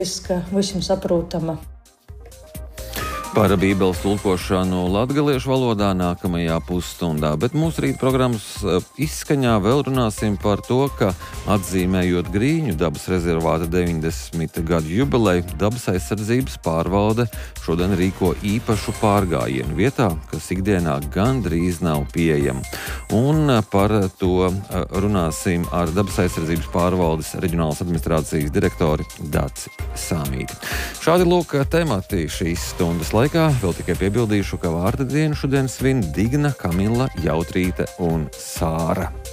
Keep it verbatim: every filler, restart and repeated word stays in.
visiem saprotama. Par Bībeles tulkošanu latgaliešu valodā nākamajā pusstundā, bet mūsu rīt programmas izskaņā vēl runāsim par to, ka atzīmējot Grīņu dabas rezervāta deviņdesmit gadu jubileju, dabas aizsardzības pārvalde šodien rīko īpašu pārgājienu vietā, kas ikdienā gandrīz nav pieejama. Un par to runāsim ar dabas aizsardzības pārvaldes reģionālas administrācijas direktori Daci Sāmīti. Šādi lūk temati šīs stundas laikā. Vēl tikai piebildīšu, ka vārda dienu šodien svin Digna, Kamila, Jautrīte un Sāra.